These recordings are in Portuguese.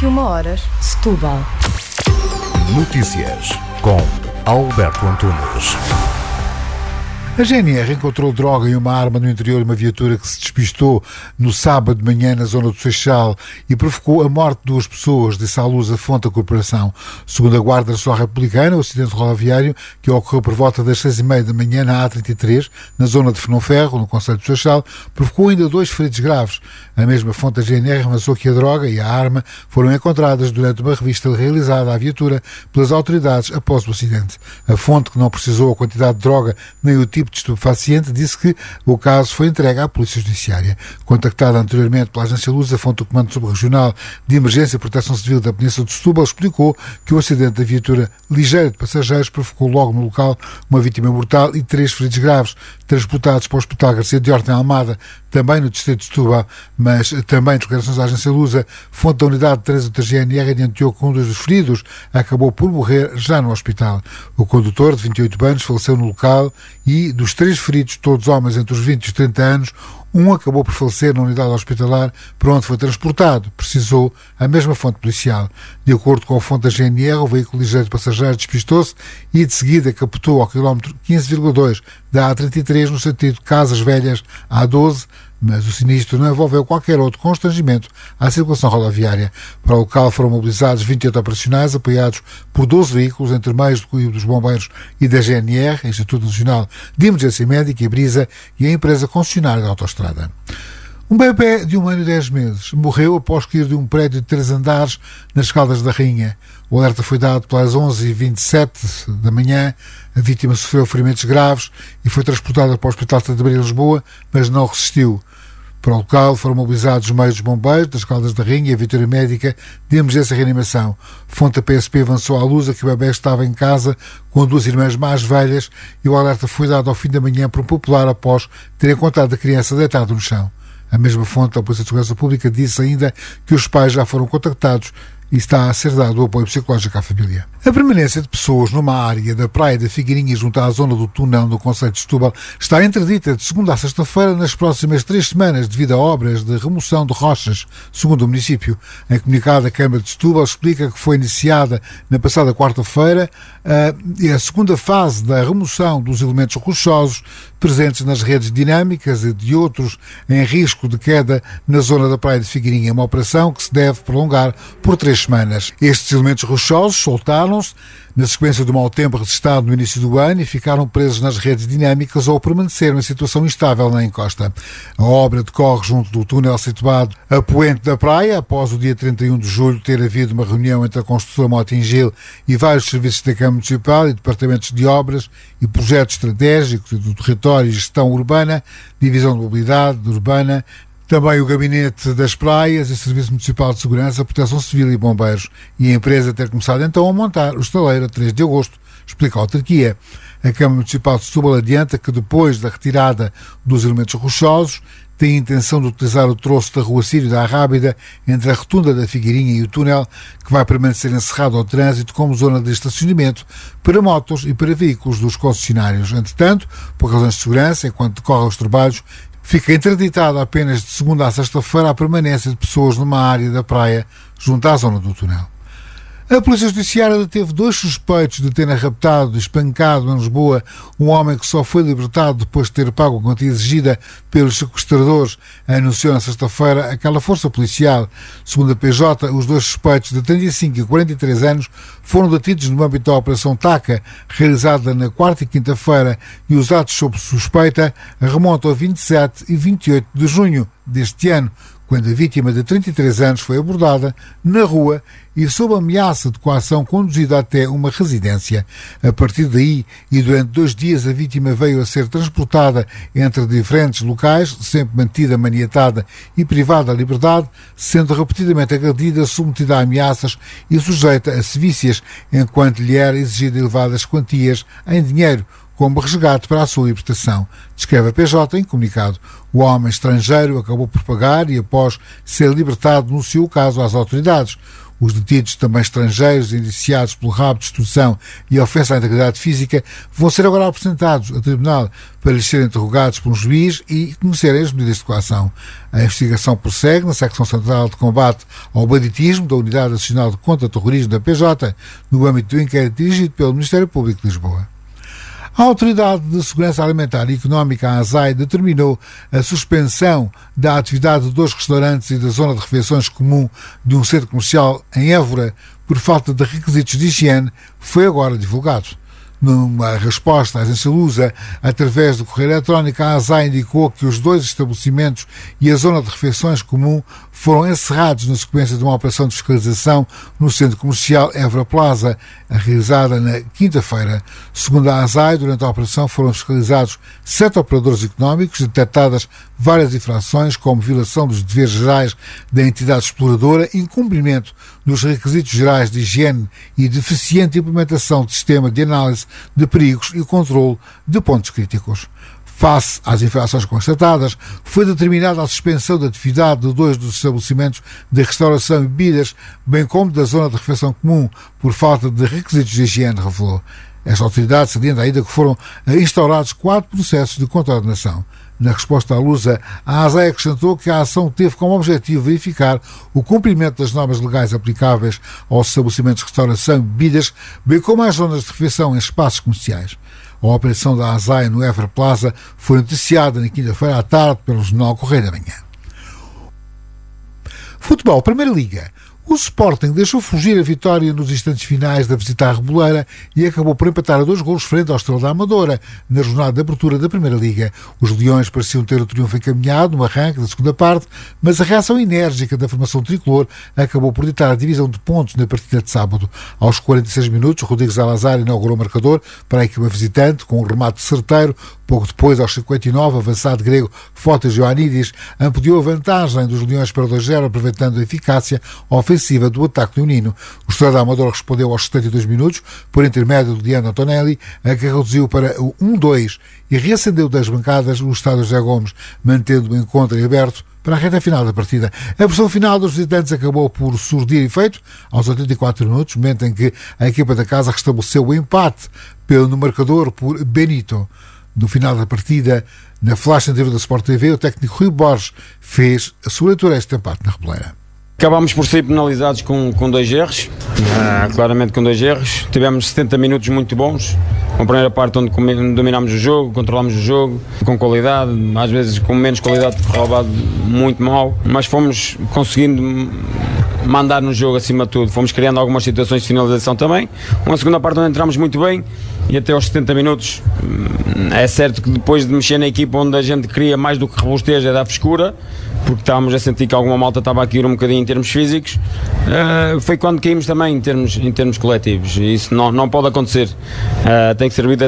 21h, Setúbal. Notícias com Alberto Antunes. A GNR encontrou droga e uma arma no interior de uma viatura que se despistou no sábado de manhã na zona do Seixal e provocou a morte de 2 pessoas, disse à luz a fonte da corporação. Segundo a Guarda Nacional Republicana, o acidente rodoviário, que ocorreu por volta das 6h30 da manhã na A33, na zona de Fenonferro, no concelho do Seixal, provocou ainda 2 feridos graves. A mesma fonte da GNR avançou que a droga e a arma foram encontradas durante uma revista realizada à viatura pelas autoridades após o acidente. A fonte, que não precisou a quantidade de droga nem o tipo de estupefaciente, disse que o caso foi entregue à Polícia Judiciária. Contactada anteriormente pela Agência Luz, a fonte do Comando Subregional de Emergência e Proteção Civil da Península de Setúbal explicou que o acidente da viatura ligeira de passageiros provocou logo no local uma vítima mortal e 3 feridos graves, transportados para o Hospital Garcia de Horta em Almada, também no distrito de Setúbal, mas também declarações à Agência Lusa, fonte da unidade de trânsito da GNR adiantou que um dos feridos acabou por morrer já no hospital. O condutor, de 28 anos, faleceu no local e, dos 3 feridos, todos homens entre os 20 e os 30 anos, um acabou por falecer na unidade hospitalar para onde foi transportado, precisou a mesma fonte policial. De acordo com a fonte da GNR, o veículo ligeiro de passageiros despistou-se e de seguida capotou ao quilómetro 15,2 da A33 no sentido Casas Velhas A12, mas o sinistro não envolveu qualquer outro constrangimento à circulação rodoviária. Para o local foram mobilizados 28 operacionais, apoiados por 12 veículos, entre meios do Corpo dos Bombeiros e da GNR, Instituto Nacional de Emergência Médica, Ibriza e a empresa concessionária da autoestrada. Um bebê de 1 ano e 10 meses morreu após cair de um prédio de 3 andares nas Caldas da Rainha. O alerta foi dado pelas 11h27 da manhã. A vítima sofreu ferimentos graves e foi transportada para o Hospital de Santa Maria de Lisboa, mas não resistiu. Para o local foram mobilizados os meios dos bombeiros, das Caldas da Rainha e a viatura médica de emergência e reanimação. Fonte da PSP avançou à luz que o bebê estava em casa com 2 irmãs mais velhas e o alerta foi dado ao fim da manhã por um popular após ter encontrado a criança deitada no chão. A mesma fonte da Polícia de Segurança Pública disse ainda que os pais já foram contactados e está a ser dado o apoio psicológico à família. A permanência de pessoas numa área da Praia da Figueirinha junto à zona do Tunão, no concelho de Setúbal, está interdita de segunda a sexta-feira nas próximas 3 semanas devido a obras de remoção de rochas, segundo o município. Em comunicado, a Câmara de Setúbal explica que foi iniciada na passada quarta-feira a segunda fase da remoção dos elementos rochosos presentes nas redes dinâmicas e de outros em risco de queda na zona da Praia de Figueirinha, uma operação que se deve prolongar por 3 semanas. Estes elementos rochosos soltaram-se na sequência do mau tempo registrado no início do ano e ficaram presos nas redes dinâmicas ou permaneceram em situação instável na encosta. A obra decorre junto do túnel situado a poente da praia, após o dia 31 de julho ter havido uma reunião entre a construtora Motingil e vários serviços da Câmara Municipal e departamentos de obras e projetos estratégicos do território e gestão urbana, divisão de mobilidade urbana, também o Gabinete das Praias e Serviço Municipal de Segurança, Proteção Civil e Bombeiros. E a empresa ter começado então a montar o estaleiro a 3 de agosto, explica a autarquia. A Câmara Municipal de Setúbal adianta que depois da retirada dos elementos rochosos, tem a intenção de utilizar o troço da Rua Sírio da Arrábida entre a rotunda da Figueirinha e o túnel, que vai permanecer encerrado ao trânsito como zona de estacionamento para motos e para veículos dos concessionários. Entretanto, por razões de segurança, enquanto decorrem os trabalhos, fica interditada apenas de segunda a sexta-feira a permanência de pessoas numa área da praia junto à zona do túnel. A Polícia Judiciária deteve 2 suspeitos de terem raptado e espancado em Lisboa um homem que só foi libertado depois de ter pago a quantia exigida pelos sequestradores, anunciou na sexta-feira aquela força policial. Segundo a PJ, os 2 suspeitos de 35 e 43 anos foram detidos no âmbito da Operação TACA, realizada na quarta e quinta-feira, e os atos sob suspeita remontam a 27 e 28 de junho deste ano, quando a vítima de 33 anos foi abordada na rua e sob ameaça de coação conduzida até uma residência. A partir daí e durante 2 dias a vítima veio a ser transportada entre diferentes locais, sempre mantida maniatada e privada da liberdade, sendo repetidamente agredida, submetida a ameaças e sujeita a sevícias, enquanto lhe era exigida elevadas quantias em dinheiro, como resgate para a sua libertação. Descreve a PJ em comunicado. O homem estrangeiro acabou por pagar e, após ser libertado, denunciou o caso às autoridades. Os detidos, também estrangeiros, indiciados pelo rabo de extorsão e ofensa à integridade física, vão ser agora apresentados a tribunal para lhes serem interrogados por um juiz e conhecerem as medidas de coação. A investigação prossegue na secção central de combate ao banditismo da Unidade Nacional de Contra-Terrorismo da PJ, no âmbito do inquérito dirigido pelo Ministério Público de Lisboa. A Autoridade de Segurança Alimentar e Económica, a ASAI, determinou a suspensão da atividade de 2 restaurantes e da zona de refeições comum de um centro comercial em Évora por falta de requisitos de higiene, foi agora divulgado. Numa resposta à agência Lusa, através do correio eletrónico, a ASAI indicou que os 2 estabelecimentos e a zona de refeições comum foram encerrados na sequência de uma operação de fiscalização no centro comercial Évora Plaza, realizada na quinta-feira. Segundo a ASAI, durante a operação foram fiscalizados 7 operadores económicos, detectadas várias infrações, como violação dos deveres gerais da entidade exploradora, incumprimento dos requisitos gerais de higiene e deficiente implementação de sistema de análise de perigos e controle de pontos críticos. Face às infrações constatadas, foi determinada a suspensão da atividade de 2 dos estabelecimentos de restauração e bebidas, bem como da zona de refeição comum, por falta de requisitos de higiene, revelou. Esta autoridade salienta ainda que foram instaurados 4 processos de contraordenação. Na resposta à Lusa, a ASAI acrescentou que a ação teve como objetivo verificar o cumprimento das normas legais aplicáveis aos estabelecimentos de restauração e bebidas, bem como às zonas de refeição em espaços comerciais. A operação da ASAI no Évora Plaza foi noticiada na quinta-feira à tarde pelo jornal Correio da Manhã. Futebol, Primeira Liga. O Sporting deixou fugir a vitória nos instantes finais da visita à Reboleira e acabou por empatar a 2 golos frente ao Estrela da Amadora, na jornada de abertura da Primeira Liga. Os Leões pareciam ter o triunfo encaminhado no arranque da segunda parte, mas a reação enérgica da formação tricolor acabou por ditar a divisão de pontos na partida de sábado. Aos 46 minutos, Rodrigo Salazar inaugurou o marcador para a equipa visitante, com um remate certeiro. Pouco depois, aos 59, o avançado grego Fotis Ioannidis ampliou a vantagem dos Leões para 2-0, aproveitando a eficácia ofensiva do ataque leonino. O Estrela da Amadora respondeu aos 72 minutos, por intermédio de Diano Antonelli, a que reduziu para o 1-2 e reacendeu das bancadas o estádio José Gomes, mantendo o encontro em aberto para a reta final da partida. A pressão final dos visitantes acabou por surtir efeito aos 84 minutos, momento em que a equipa da casa restabeleceu o empate no marcador por Benito. No final da partida, na flash anterior da Sport TV, o técnico Rui Borges fez a sua leitura a este empate na Reboleira. Acabámos por ser penalizados com 2 erros, claramente com 2 erros. Tivemos 70 minutos muito bons, com a primeira parte onde dominámos o jogo, controlámos o jogo com qualidade, às vezes com menos qualidade porque o relevado muito mal, mas fomos conseguindo mandar no jogo acima de tudo, fomos criando algumas situações de finalização também. Uma segunda parte onde entramos muito bem e até aos 70 minutos é certo que depois de mexer na equipa onde a gente cria mais do que robusteja da frescura, porque estávamos a sentir que alguma malta estava a cair um bocadinho em termos físicos, foi quando caímos também em termos coletivos, e isso não pode acontecer. Tem que servir de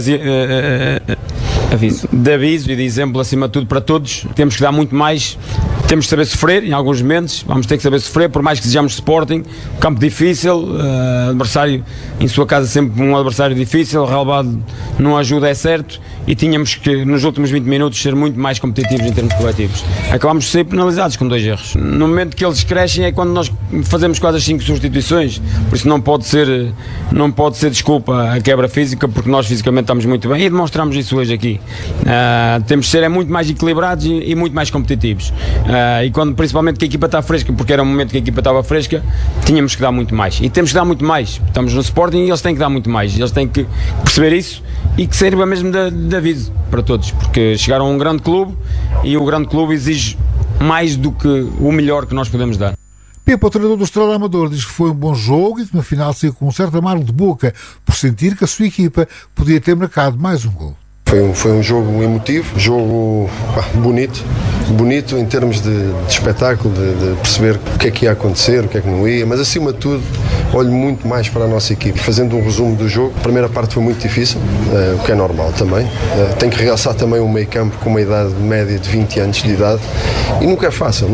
aviso e de exemplo acima de tudo para todos. Temos que dar muito mais, temos que saber sofrer em alguns momentos, vamos ter que saber sofrer, por mais que sejamos Sporting, campo difícil, adversário em sua casa sempre um adversário difícil, o relevado não ajuda, é certo, e tínhamos que nos últimos 20 minutos ser muito mais competitivos em termos coletivos. Acabámos de ser penalizados com 2 erros. No momento que eles crescem é quando nós fazemos quase as 5 substituições, por isso não pode ser desculpa a quebra física, porque nós fisicamente estamos muito bem e demonstramos isso hoje aqui. Temos de ser muito mais equilibrados e muito mais competitivos. E quando principalmente que a equipa está fresca, porque era um momento que a equipa estava fresca, tínhamos que dar muito mais. E temos que dar muito mais. Estamos no Sporting e eles têm que dar muito mais. Eles têm que perceber isso e que sirva mesmo de aviso para todos, porque chegaram a um grande clube e o grande clube exige mais do que o melhor que nós podemos dar. Pepe, o treinador do Estrela da Amadora, diz que foi um bom jogo e que no final saiu com um certo amargo de boca por sentir que a sua equipa podia ter marcado mais um gol. Foi um jogo emotivo, jogo bonito em termos de espetáculo, de perceber o que é que ia acontecer, o que é que não ia, mas acima de tudo olho muito mais para a nossa equipe. Fazendo um resumo do jogo, a primeira parte foi muito difícil, o que é normal também. Tenho que realçar também um meio campo com uma idade média de 20 anos de idade e nunca é fácil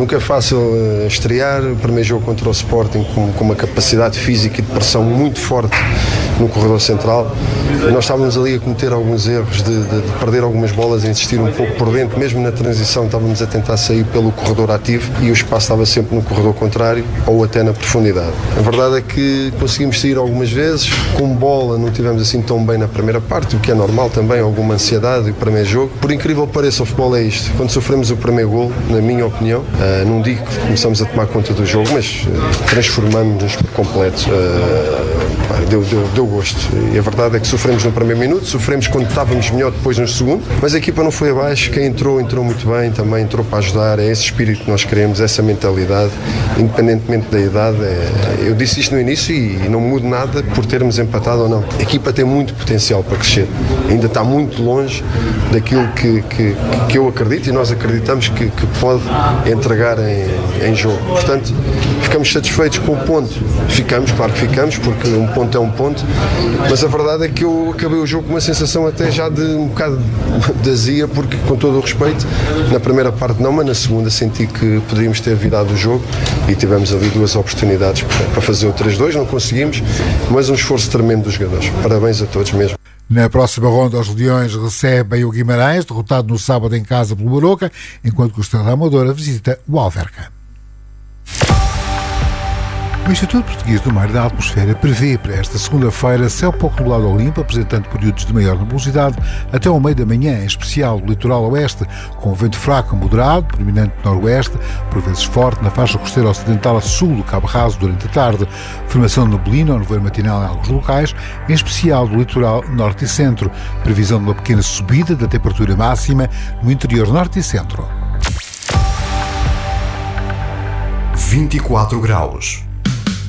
estrear o primeiro jogo contra o Sporting com uma capacidade física e de pressão muito forte no corredor central, e nós estávamos ali a cometer alguns erros de perder algumas bolas, a insistir um pouco por dentro, mesmo na transição estávamos a tentar sair pelo corredor ativo e o espaço estava sempre no corredor contrário ou até na profundidade. A verdade é que conseguimos sair algumas vezes, com bola não tivemos assim tão bem na primeira parte, o que é normal também, alguma ansiedade e o primeiro jogo. Por incrível que pareça, o futebol é isto. Quando sofremos o primeiro gol, na minha opinião, não digo que começamos a tomar conta do jogo, mas transformamos-nos por completo. Deu gosto. E a verdade é que sofremos no primeiro minuto, sofremos quando estávamos melhor depois no segundo, mas a equipa não foi abaixo, quem entrou muito bem, também entrou para ajudar, é esse espírito que nós queremos, essa mentalidade, independentemente da idade. Eu disse isto no início e não mudo nada por termos empatado ou não. A equipa tem muito potencial para crescer, ainda está muito longe daquilo que eu acredito e nós acreditamos que pode entregar em jogo. Portanto, ficamos satisfeitos com o ponto. Claro que ficamos, porque um ponto é um ponto, mas a verdade é que eu acabei o jogo com uma sensação até já de um bocado de azia, porque, com todo o respeito, na primeira parte não, mas na segunda senti que poderíamos ter virado o jogo e tivemos ali duas oportunidades para fazer o 3-2, não conseguimos, mas um esforço tremendo dos jogadores. Parabéns a todos mesmo. Na próxima ronda, os Leões recebem o Guimarães, derrotado no sábado em casa pelo Aroca, enquanto que o Estrela Amadora visita o Alverca. O Instituto Português do Mar e da Atmosfera prevê para esta segunda-feira céu pouco nublado ou limpo, apresentando períodos de maior nebulosidade até ao meio da manhã, em especial no litoral oeste, com vento fraco a moderado, predominante noroeste, por vezes forte na faixa costeira ocidental a sul do Cabo Raso durante a tarde. Formação de neblina ou nevoeiro matinal em alguns locais, em especial do litoral norte e centro. Previsão de uma pequena subida da temperatura máxima no interior norte e centro. 24 graus.